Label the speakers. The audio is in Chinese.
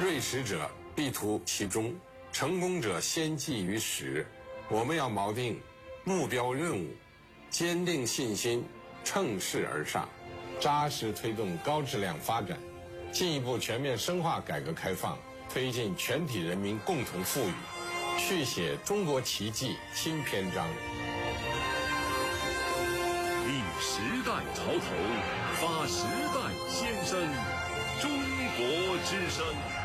Speaker 1: 锐识者必图其中，成功者先记于始。我们要锚定目标任务，坚定信心，乘势而上，扎实推动高质量发展，进一步全面深化改革开放，推进全体人民共同富裕，续写中国奇迹新篇章。
Speaker 2: 立时代潮头，发时代先声，中国之声。